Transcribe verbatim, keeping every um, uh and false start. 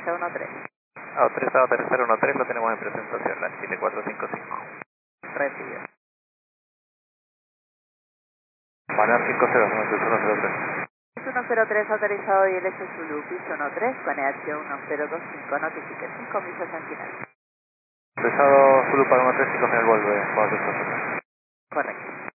aterriza uno tres. Autorizado a aterrizar uno tres, lo tenemos en presentación, la siete cuatro cinco cinco. Recibido. Manar cinco cero, uno cero tres. uno cero tres autorizado y el S Zulu, piso uno tres, con E H uno cero dos cinco, notifique cinco millas en final. Autorizado Zulu para uno tres cinco final, vuelve, cuatro cinco cinco. Correcto.